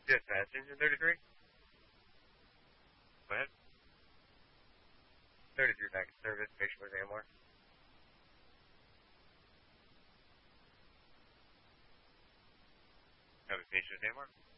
Dispatch, engine 33. Go ahead. 33 back in service, patient with AMR. Have a patient with AMR.